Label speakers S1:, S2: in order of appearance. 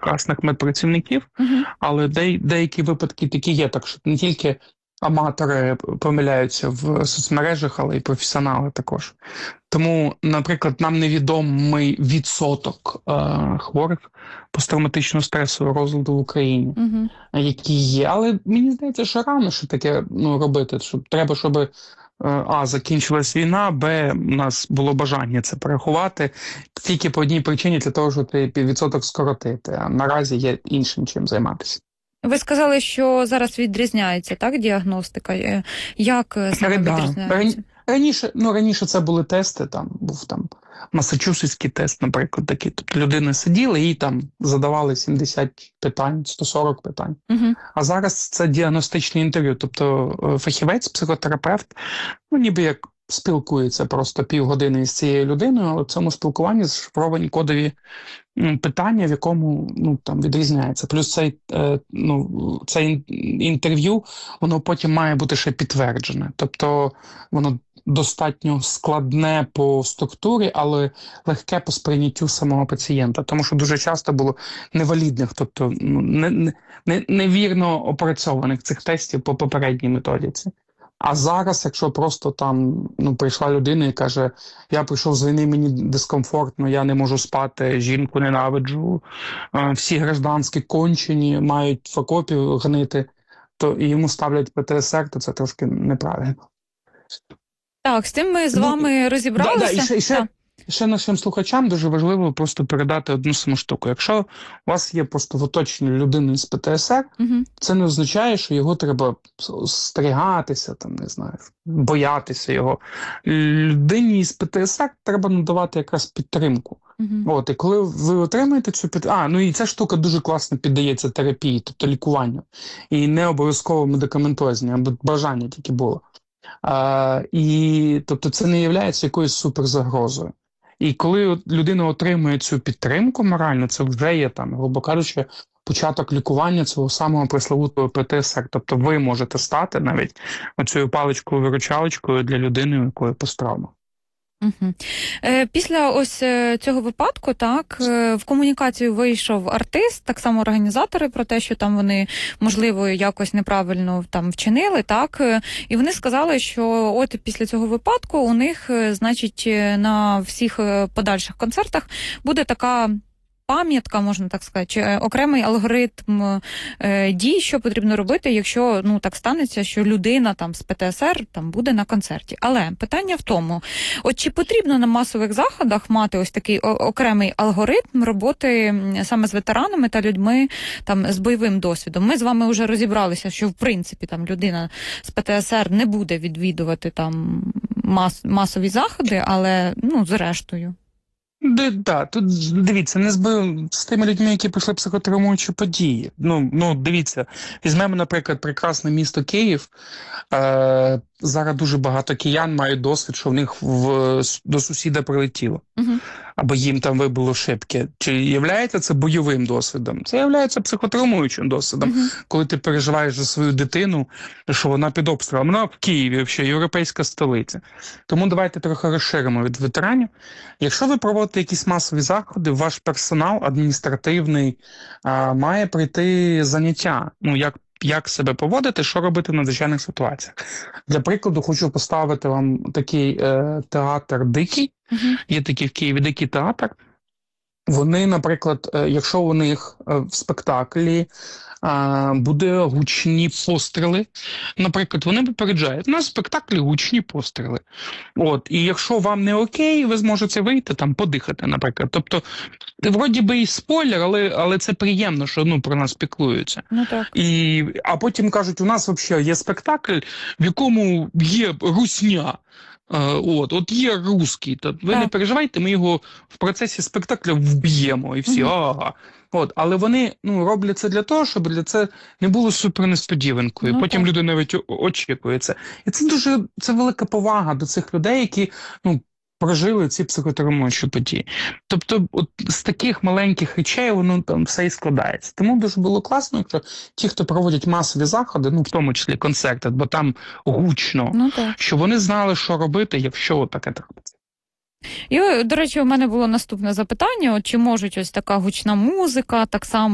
S1: прекрасних медпрацівників, але деякі випадки такі є, так що не тільки аматори помиляються в соцмережах, але й професіонали також. Тому, наприклад, нам невідомий відсоток хворих посттравматичного стресового розладу в Україні, які є. Але мені здається, що рано що таке робити. Треба, щоб закінчилась війна, б, у нас було бажання це порахувати тільки по одній причині, для того, щоб відсоток скоротити. А наразі є іншим чим займатися.
S2: Ви сказали, що зараз відрізняється, так, діагностика? Як саме відрізняється?
S1: Раніше це були тести, був Масачусетський тест, наприклад, такий. Тобто людина сиділа, їй задавали 70 питань, 140 питань. А зараз це діагностичне інтерв'ю, тобто фахівець, психотерапевт, ніби як спілкується просто півгодини із цією людиною, але в цьому спілкуванні зашифровані кодові питання, в якому відрізняється. Плюс це інтерв'ю, воно потім має бути ще підтверджене. Тобто воно достатньо складне по структурі, але легке по сприйняттю самого пацієнта. Тому що дуже часто було невалідних, тобто невірно опрацьованих цих тестів по попередній методиці. А зараз, якщо просто прийшла людина і каже, я прийшов з війни, мені дискомфортно, я не можу спати, жінку ненавиджу, всі гражданські кончені, мають в окопі гнити, то і йому ставлять ПТСР, то це трошки неправильно.
S2: Так, з тим ми з вами розібралися.
S1: Ще нашим слухачам дуже важливо просто передати одну саму штуку. Якщо у вас є просто в оточенні людина з ПТСР, це не означає, що його треба стерігатися, боятися його. Людині з ПТСР треба надавати якраз підтримку. І коли ви отримаєте цю підтримку... і ця штука дуже класно піддається терапії, тобто лікуванню. І не обов'язково медикаментозні, аби бажання тільки було. Тобто це не є якоюсь суперзагрозою. І коли людина отримує цю підтримку моральну, це вже є, грубо кажучи, початок лікування цього самого пресловутого ПТСР. Тобто ви можете стати навіть оцією паличкою-виручалочкою для людини, у якої посттравма.
S2: Після ось цього випадку, в комунікацію вийшов артист, так само організатори, про те, що вони, можливо, якось неправильно вчинили, і вони сказали, що от після цього випадку у них, значить, на всіх подальших концертах буде така пам'ятка, можна так сказати, чи окремий алгоритм дій, що потрібно робити, якщо так станеться, що людина з ПТСР буде на концерті. Але питання в тому, чи потрібно на масових заходах мати ось такий окремий алгоритм роботи саме з ветеранами та людьми з бойовим досвідом? Ми з вами вже розібралися, що в принципі людина з ПТСР не буде відвідувати масові заходи, але зрештою.
S1: Тут дивіться, не з тими людьми, які пройшли психотравмуючі події. Дивіться, візьмемо, наприклад, прекрасне місто Київ. Зараз дуже багато киян мають досвід, що в них до сусіда прилетіло. Або їм вибило шибки. Чи являється це бойовим досвідом? Це являється психотравмуючим досвідом. Коли ти переживаєш за свою дитину, що вона під обстрілом. Вона в Києві, взагалі, європейська столиця. Тому давайте трохи розширимо від ветеранів. Якщо ви проводите якісь масові заходи, ваш персонал адміністративний має прийти заняття. Як себе поводити, що робити в надзвичайних ситуаціях. Для прикладу, хочу поставити вам такий театр «Дикий». Є такий в Києві «Дикий театр». Вони, наприклад, якщо у них в спектаклі буде гучні постріли, наприклад, вони попереджають, у нас в спектаклі гучні постріли. І якщо вам не окей, ви зможете вийти, подихати, наприклад. Тобто, вроді би і спойлер, але це приємно, що про нас піклуються. А потім кажуть, у нас взагалі є спектакль, в якому є русня. От є русський, ви не переживайте, ми його в процесі спектакля вб'ємо і всі, але вони роблять це для того, щоб для це не було супернесподіванкою. Потім люди навіть очікують це. І це велика повага до цих людей, які прожили ці психотравмуючі події. Тобто з таких маленьких речей воно все і складається. Тому дуже було класно, якщо ті, хто проводять масові заходи, в тому числі концерти, бо там гучно, що вони знали, що робити, якщо таке трапиться.
S2: І, до речі, у мене було наступне запитання, чи можуть ось така гучна музика так само